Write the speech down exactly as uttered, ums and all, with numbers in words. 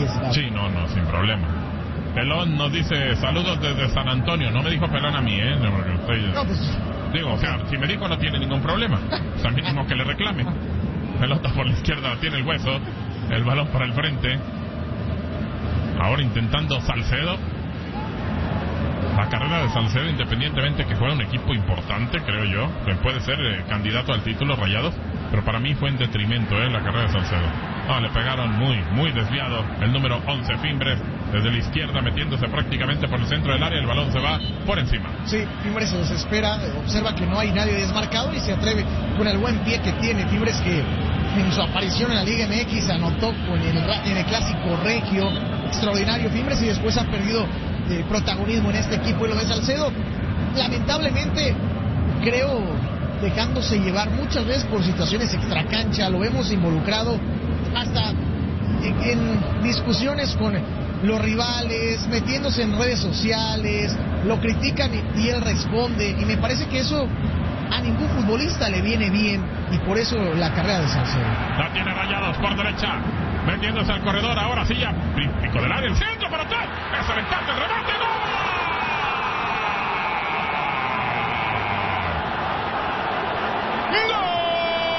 arriesgado. Sí, no, no, sin problema. Pelón nos dice saludos desde San Antonio. No me dijo Pelón a mí, ¿eh? No, estoy... no pues... Digo, o sea, si me dijo no tiene ningún problema. O sea, mínimo que le reclame. Pelota por la izquierda, tiene el hueso. El balón para el frente. Ahora intentando Salcedo. La carrera de Salcedo, independientemente que fuera un equipo importante, creo yo, que puede ser eh, candidato al título, Rayados, pero para mí fue en detrimento eh, la carrera de Salcedo. No, le pegaron muy, muy desviado el número once, Fimbres, desde la izquierda, metiéndose prácticamente por el centro del área, el balón se va por encima. Sí, Fimbres se desespera, observa que no hay nadie desmarcado y se atreve con el buen pie que tiene. Fimbres, que en su aparición en la Liga M X anotó con el, en el clásico regio, extraordinario Fimbres, y después ha perdido eh, protagonismo en este equipo. Y lo de Salcedo, lamentablemente, creo, dejándose llevar muchas veces por situaciones extracancha. Lo vemos involucrado hasta en, en discusiones con los rivales, metiéndose en redes sociales, lo critican y, y él responde, y me parece que eso a ningún futbolista le viene bien, y por eso la carrera de Salcedo. La tiene Rayados por derecha, metiéndose al corredor, ahora sí ya, pico del área, el centro para atrás, es aventarte el remate,